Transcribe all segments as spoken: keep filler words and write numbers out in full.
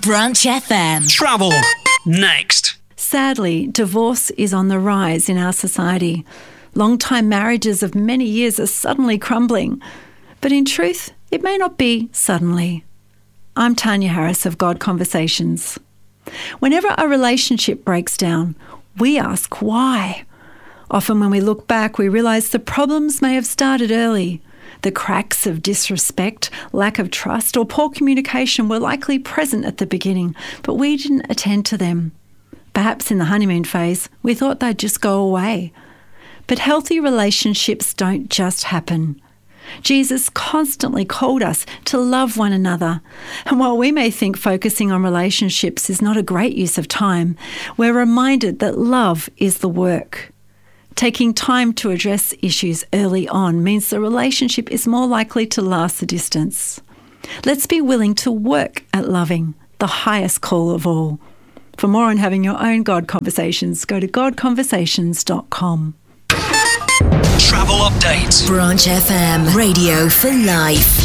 Branch F M. Travel next. Sadly, divorce is on the rise in our society. Long-time marriages of many years are suddenly crumbling. But in truth, it may not be suddenly. I'm Tanya Harris of God Conversations. Whenever a relationship breaks down, we ask why. Often when we look back, we realise the problems may have started early. The cracks of disrespect, lack of trust, or poor communication were likely present at the beginning, but we didn't attend to them. Perhaps in the honeymoon phase, we thought they'd just go away. But healthy relationships don't just happen. Jesus constantly called us to love one another. And while we may think focusing on relationships is not a great use of time, we're reminded that love is the work. Taking time to address issues early on means the relationship is more likely to last the distance. Let's be willing to work at loving, the highest call of all. For more on having your own God Conversations, go to god conversations dot com. Travel update. Branch F M. Radio for life.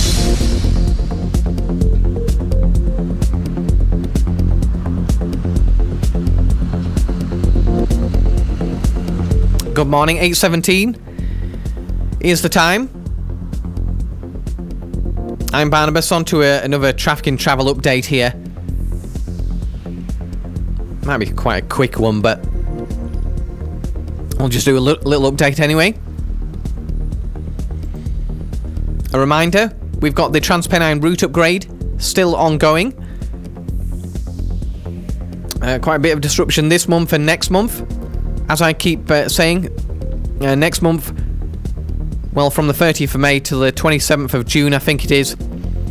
Good morning, eight seventeen is the time. I'm Barnabas, on to a, another traffic and travel update here. Might be quite a quick one, but I'll just do a li- little update anyway. A reminder, we've got the Transpennine route upgrade still ongoing. Uh, quite a bit of disruption this month and next month. As I keep uh, saying, uh, next month, well, from the thirtieth of May to the twenty-seventh of June, I think it is,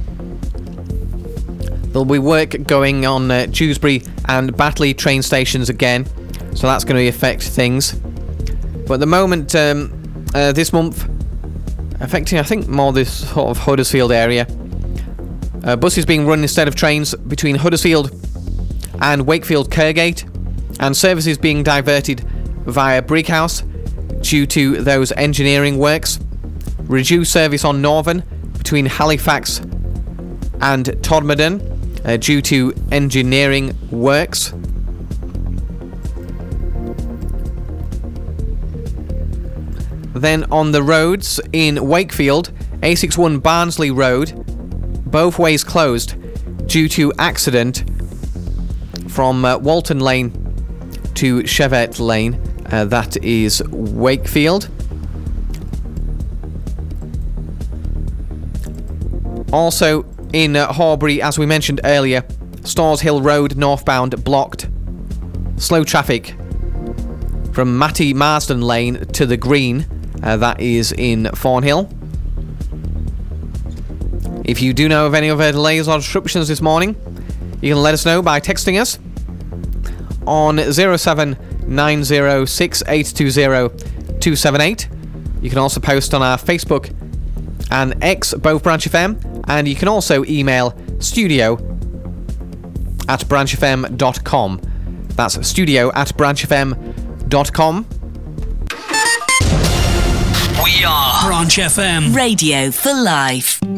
there'll be work going on uh, Dewsbury and Batley train stations again, so that's going to affect things. But at the moment, um, uh, this month, affecting, I think, more this sort of Huddersfield area, uh, buses being run instead of trains between Huddersfield and Wakefield Kirkgate, and services being diverted via Brighouse due to those engineering works. Reduced service on Northern between Halifax and Todmorden uh, due to engineering works. Then on the roads in Wakefield, A sixty-one Barnsley Road, both ways closed due to accident from uh, Walton Lane to Chevet Lane. Uh, that is Wakefield. Also in uh, Horbury, as we mentioned earlier, Stores Hill Road northbound blocked. Slow traffic from Matty Marsden Lane to the Green. Uh, that is in Thornhill. If you do know of any other delays or disruptions this morning, you can let us know by texting us on zero seven nine zero six eight two zero two seven eight. You can also post on our Facebook and X, both Branch F M, and you can also email studio at branch f m dot com. That's studio at branch f m dot com. We are Branch F M. Radio for life.